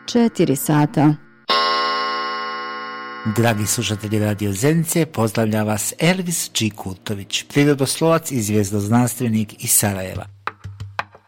4 sata. Dragi slušatelji Radio Zenice, pozdravlja vas Elvis G. Kutović, prirodoslovac i zvijezdoznanstvenik iz Sarajeva.